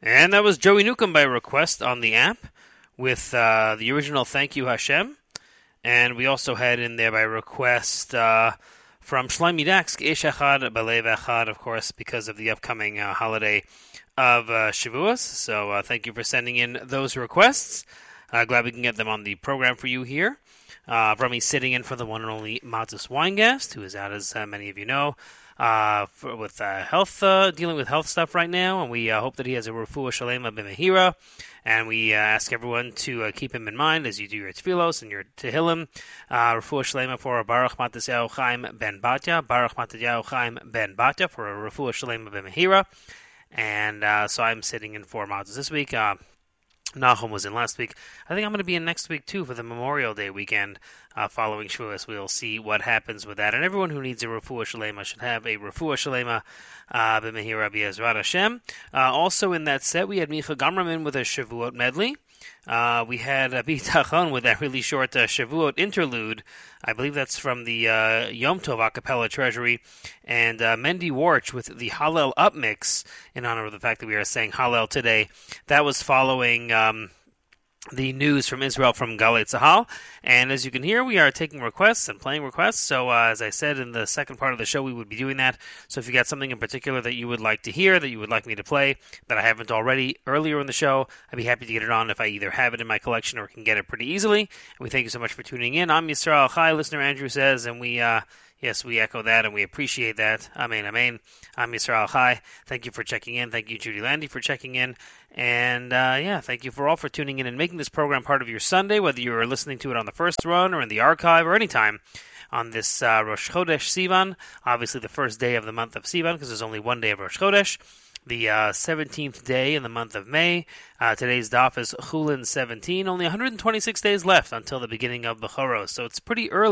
And that was Joey Newcomb by request on the app with the original Thank You Hashem. And we also had in there by request from Shlomi Dax, Ish Echad Balev Echad, of course, because of the upcoming holiday of Shavuos. So thank you for sending in those requests. Glad we can get them on the program for you here. Rami sitting in for the one and only Matus Weingast, who is out, as many of you know, with health, dealing with health stuff right now, and we hope that he has a refuah shalema b'mehira, and we ask everyone to keep him in mind as you do your tefillos and your tehillim. Refuah shalema for Baruch Matisyahu Chaim ben Batya, Baruch Matisyahu Chaim ben Batya for a refuah shalema b'mehira, and so I'm sitting in for Matus this week. Nahum was in last week. I think I'm going to be in next week, too, for the Memorial Day weekend following Shavuos. We'll see what happens with that. And everyone who needs a Refuah Shalema should have a Refuah Shalema b'mehira b'ezrat Hashem. Also in that set, we had Micha Gamraman with a Shavuot medley. We had Bitachon with that really short Shavuot interlude. I believe that's from the Yom Tov a cappella treasury. And Mendy Warch with the Hallel Up mix in honor of the fact that we are saying Hallel today. That was following the news from Israel from Galei Tzahal. And as you can hear, we are taking requests and playing requests. So as I said in the second part of the show, we would be doing that. So if you got something in particular that you would like to hear, that you would like me to play, that I haven't already earlier in the show, I'd be happy to get it on if I either have it in my collection or can get it pretty easily. And we thank you so much for tuning in. I'm Yisrael Chai, listener Andrew says, and we yes, we echo that and we appreciate that. Amen, amen. I'm Yisrael Chai. Thank you for checking in. Thank you, Judy Landy, for checking in. And thank you for all for tuning in and making this program part of your Sunday, whether you're listening to it on the first run or in the archive or anytime on this Rosh Chodesh Sivan, obviously the first day of the month of Sivan, because there's only one day of Rosh Chodesh, the 17th day in the month of May. Today's daf is Chulin 17, only 126 days left until the beginning of Bechoros, so it's pretty early.